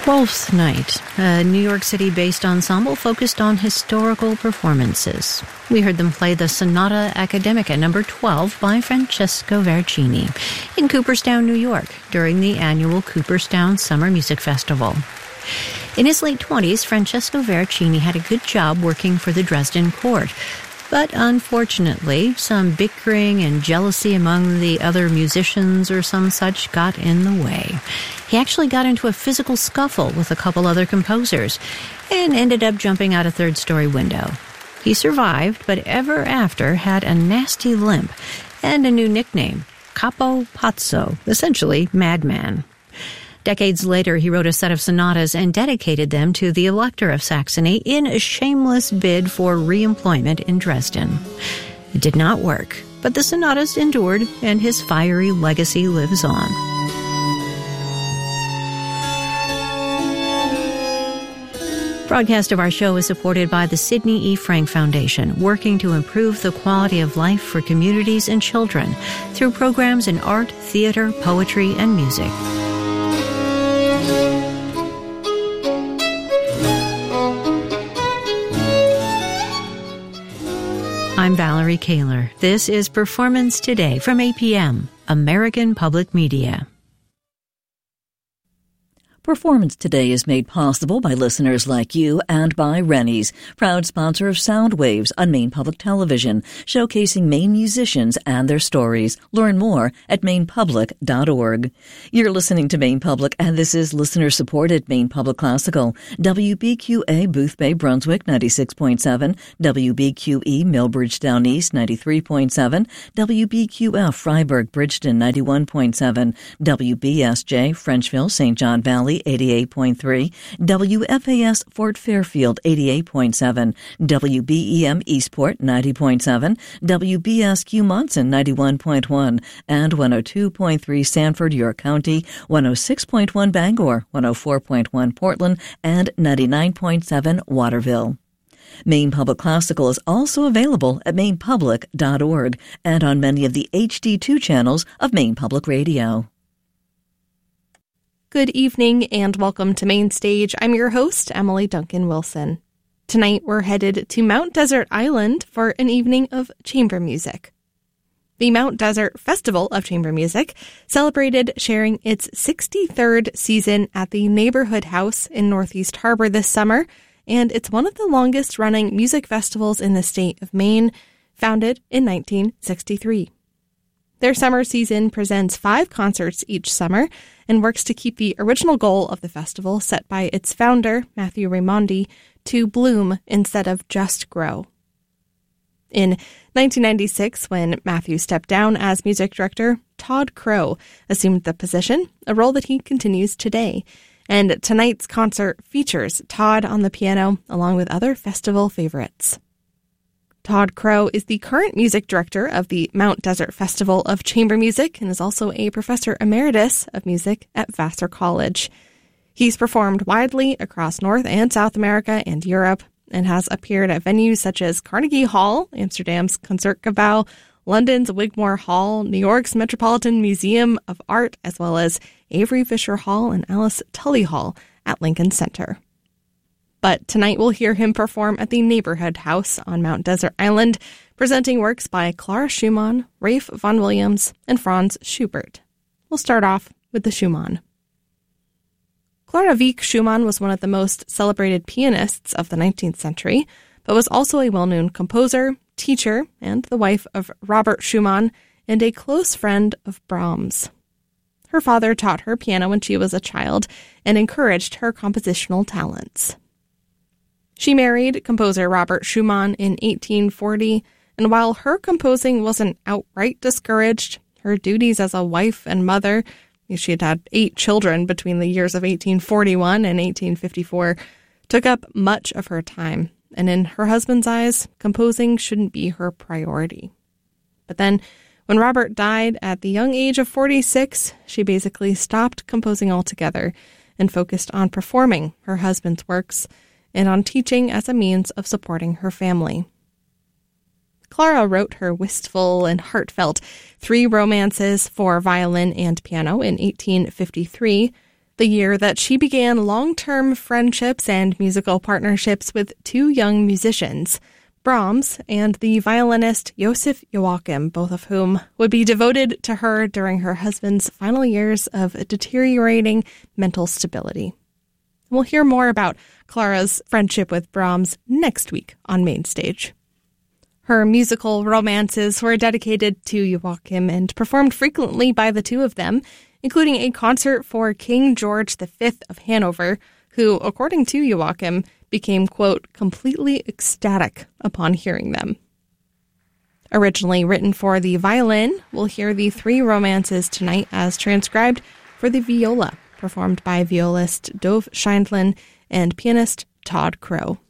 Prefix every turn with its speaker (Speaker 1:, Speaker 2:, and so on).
Speaker 1: Twelfth Night, a New York City-based ensemble focused on historical performances. We heard them play the Sonata Academica No. 12 by Francesco Vercini in Cooperstown, New York, during the annual Cooperstown Summer Music Festival. In his late 20s, Francesco Vercini had a good job working for the Dresden court. But unfortunately, some bickering and jealousy among the other musicians or some such got in the way. He actually got into a physical scuffle with a couple other composers and ended up jumping out a third-story window. He survived, but ever after had a nasty limp and a new nickname, Capo Pazzo, essentially Madman. Decades later, he wrote a set of sonatas and dedicated them to the Elector of Saxony in a shameless bid for re-employment in Dresden. It did not work, but the sonatas endured, and his fiery legacy lives on. Broadcast of our show is supported by the Sidney E. Frank Foundation, working to improve the quality of life for communities and children through programs in art, theater, poetry, and music. I'm Valerie Kaler. This is Performance Today from APM, American Public Media.
Speaker 2: Performance Today is made possible by listeners like you and by Rennie's, proud sponsor of Sound Waves on Maine Public Television, showcasing Maine musicians and their stories. Learn more at mainepublic.org. You're listening to Maine Public, and this is listener-supported Maine Public Classical. WBQA Boothbay Brunswick 96.7, WBQE Millbridge Down East 93.7, WBQF Freiburg Bridgeton 91.7, WBSJ Frenchville St. John Valley 88.3, WFAS Fort Fairfield 88.7, WBEM Eastport 90.7, WBSQ Monson 91.1, and 102.3 Sanford, York County, 106.1 Bangor, 104.1 Portland, and 99.7 Waterville. Maine Public Classical is also available at mainepublic.org and on many of the HD2 channels of Maine Public Radio.
Speaker 3: Good evening and welcome to Main Stage. I'm your host, Emily Duncan Wilson. Tonight we're headed to Mount Desert Island for an evening of chamber music. The Mount Desert Festival of Chamber Music celebrated sharing its 63rd season at the Neighborhood House in Northeast Harbor this summer, and it's one of the longest-running music festivals in the state of Maine, founded in 1963. Their summer season presents 5 concerts each summer and works to keep the original goal of the festival set by its founder, Matthew Raimondi, to bloom instead of just grow. In 1996, when Matthew stepped down as music director, Todd Crow assumed the position, a role that he continues today. And tonight's concert features Todd on the piano, along with other festival favorites. Todd Crow is the current music director of the Mount Desert Festival of Chamber Music and is also a professor emeritus of music at Vassar College. He's performed widely across North and South America and Europe and has appeared at venues such as Carnegie Hall, Amsterdam's Concertgebouw, London's Wigmore Hall, New York's Metropolitan Museum of Art, as well as Avery Fisher Hall and Alice Tully Hall at Lincoln Center. But tonight we'll hear him perform at the Neighborhood House on Mount Desert Island, presenting works by Clara Schumann, Ralph Vaughan Williams, and Franz Schubert. We'll start off with the Schumann. Clara Wieck Schumann was one of the most celebrated pianists of the 19th century, but was also a well-known composer, teacher, and the wife of Robert Schumann, and a close friend of Brahms. Her father taught her piano when she was a child and encouraged her compositional talents. She married composer Robert Schumann in 1840, and while her composing wasn't outright discouraged, her duties as a wife and mother, she had had 8 children between the years of 1841 and 1854, took up much of her time, and in her husband's eyes, composing shouldn't be her priority. But then, when Robert died at the young age of 46, she basically stopped composing altogether and focused on performing her husband's works and on teaching as a means of supporting her family. Clara wrote her wistful and heartfelt 3 romances for violin and piano in 1853, the year that she began long-term friendships and musical partnerships with two young musicians, Brahms and the violinist Josef Joachim, both of whom would be devoted to her during her husband's final years of deteriorating mental stability. We'll hear more about Clara's friendship with Brahms next week on Mainstage. Her musical romances were dedicated to Joachim and performed frequently by the two of them, including a concert for King George V of Hanover, who, according to Joachim, became, quote, completely ecstatic upon hearing them. Originally written for the violin, we'll hear the three romances tonight as transcribed for the viola, performed by violist Dov Scheindlin and pianist Todd Crow.